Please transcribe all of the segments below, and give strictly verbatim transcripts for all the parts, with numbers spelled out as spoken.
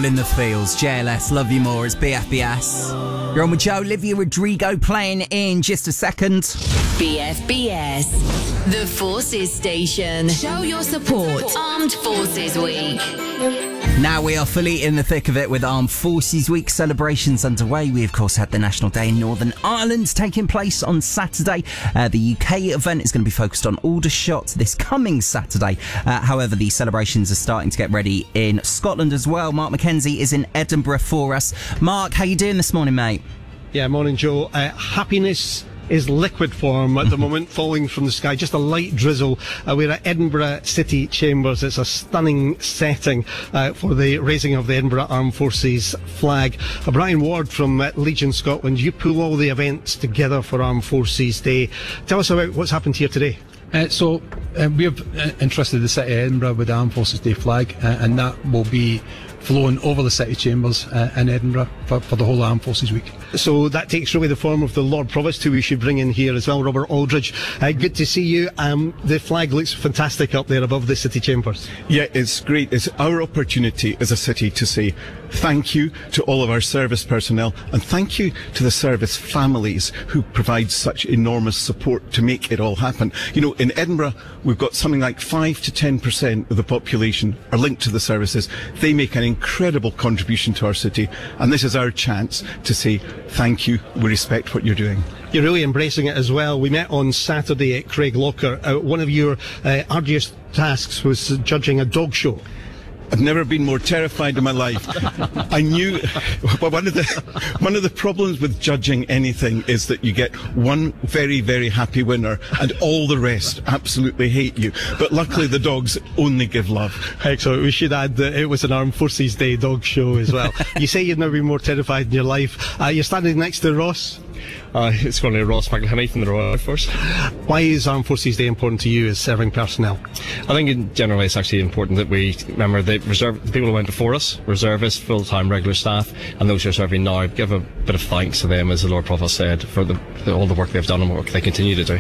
All in the Fields, J L S, Love You More, it's B F B S. You're on with Joe, Olivia Rodrigo playing in just a second. B F B S, the Forces Station. Show your support. Armed Forces Week. Now we are fully in the thick of it with Armed Forces Week celebrations underway. We, of course, had the National Day in Northern Ireland taking place on Saturday. Uh, the U K event is going to be focused on Aldershot this coming Saturday. Uh, however, the celebrations are starting to get ready in Scotland as well. Mark McKenzie is in Edinburgh for us. Mark, how you doing this morning, mate? Yeah, morning, Joe. Uh, happiness is liquid form at the moment, falling from the sky, just a light drizzle. Uh, we're at Edinburgh City Chambers. It's a stunning setting uh, for the raising of the Edinburgh Armed Forces flag. Uh, Brian Ward from uh, Legion Scotland, you pull all the events together for Armed Forces Day. Tell us about what's happened here today. Uh, so uh, we have uh, entrusted the City of Edinburgh with the Armed Forces Day flag, uh, and that will be flown over the City Chambers uh, in Edinburgh for, for the whole Armed Forces Week. So that takes really the form of the Lord Provost, who we should bring in here as well, Robert Aldridge. Uh, good to see you. Um, the flag looks fantastic up there above the City Chambers. Yeah, it's great. It's our opportunity as a city to say thank you to all of our service personnel, and thank you to the service families who provide such enormous support to make it all happen. You know, in Edinburgh, we've got something like five to ten percent of the population are linked to the services. They make an incredible contribution to our city, and this is our chance to say thank you. We respect what you're doing. You're really embracing it as well. We met on Saturday at Craiglocker. Uh, one of your uh, arduous tasks was judging a dog show. I've never been more terrified in my life. I knew one of the one of the problems with judging anything is that you get one very, very happy winner and all the rest absolutely hate you. But luckily the dogs only give love. Excellent. We should add that it was an Armed Forces Day dog show as well. You say you've never been more terrified in your life. Uh, you're standing next to Ross. Uh, it's going to Ross McElhinney from the Royal Air Force. Why is Armed Forces Day important to you as serving personnel? I think in general it's actually important that we remember the reserve, the people who went before us, reservists, full-time regular staff, and those who are serving now. Give a bit of thanks to them, as the Lord Provost said, for the, the, all the work they've done and what they continue to do.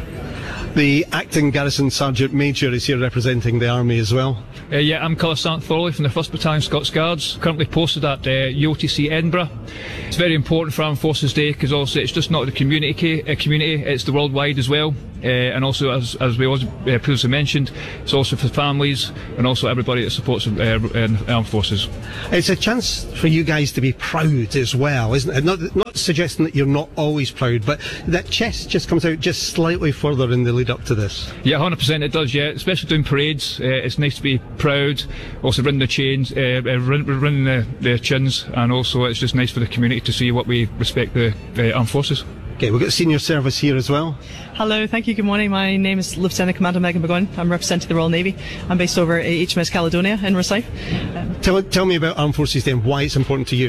The Acting Garrison Sergeant Major is here representing the Army as well. Uh, yeah, I'm Colour Sergeant Thorley from the first Battalion Scots Guards, currently posted at uh, U O T C Edinburgh. It's very important for Armed Forces Day because also it's just not the community, uh, community it's the worldwide as well. Uh, and also, as, as we also uh, previously mentioned, it's also for families and also everybody that supports uh, armed forces. It's a chance for you guys to be proud as well, isn't it? Not, not suggesting that you're not always proud, but that chest just comes out just slightly further in the lead up to this. Yeah, one hundred percent it does, yeah. Especially doing parades, uh, it's nice to be proud, also running the chains, uh, uh, run, running the, the chins, and also it's just nice for the community to see what we respect the uh, armed forces. Okay, we've got senior service here as well. Hello, thank you, good morning. My name is Lieutenant Commander Megan McGowan. I'm representing the Royal Navy. I'm based over at H M S Caledonia in Rosyth. Um, tell, tell me about Armed Forces Day and why it's important to you.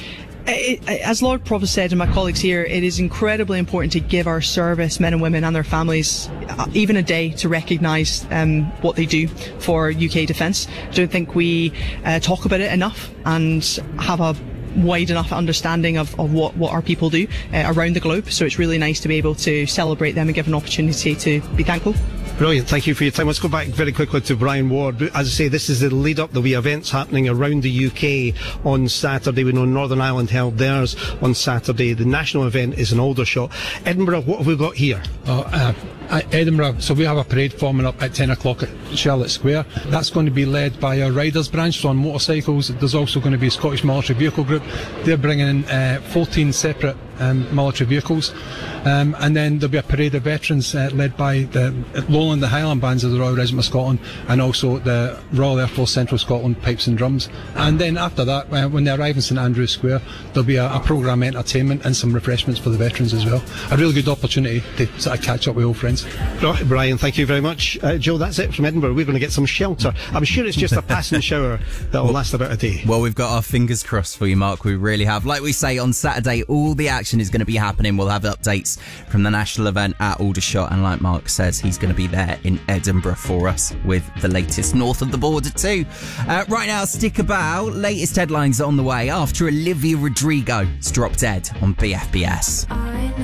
It, as Lord Provost said and my colleagues here, it is incredibly important to give our service men and women and their families uh, even a day to recognise um, what they do for U K defence. I don't think we uh, talk about it enough and have a wide enough understanding of, of what, what our people do uh, around the globe, so it's really nice to be able to celebrate them and give an opportunity to be thankful. Brilliant, thank you for your time. Let's go back very quickly to Brian Ward. As I say, this is the lead up. There'll be events happening around the U K on Saturday. We know Northern Ireland held theirs on Saturday. The national event is in Aldershot. Edinburgh, what have we got here? Uh, uh, at Edinburgh, so we have a parade forming up at ten o'clock at Charlotte Square. That's going to be led by our riders branch, so on motorcycles. There's also going to be a Scottish Military Vehicle Group. They're bringing in uh, fourteen separate um, military vehicles. Um, and then there'll be a parade of veterans uh, led by the Lowland, the Highland Bands of the Royal Regiment of Scotland, and also the Royal Air Force Central Scotland Pipes and Drums. And then after that, uh, when they arrive in St Andrews Square, there'll be a, a programme of entertainment and some refreshments for the veterans as well. A really good opportunity to sort of catch up with old friends. Right, Brian, thank you very much. Uh, Joe, that's it from Edinburgh. We're going to get some shelter. I'm sure it's just a passing shower that will last about a day. Well, we've got our fingers crossed for you, Mark. We really have. Like we say, on Saturday, all the action is going to be happening. We'll have updates from the national event at Aldershot, and like Mark says, he's going to be there in Edinburgh for us with the latest north of the border too. Uh, right now, stick about. Latest headlines on the way after Olivia Rodrigo is dropped dead on B F B S. I know.